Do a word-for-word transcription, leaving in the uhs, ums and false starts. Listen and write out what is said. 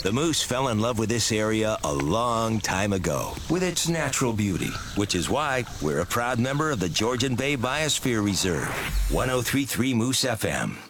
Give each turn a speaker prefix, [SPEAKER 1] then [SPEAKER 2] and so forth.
[SPEAKER 1] The Moose fell in love with this area a long time ago, with its natural beauty, which is why we're a proud member of the Georgian Bay Biosphere Reserve. ten thirty-three Moose F M.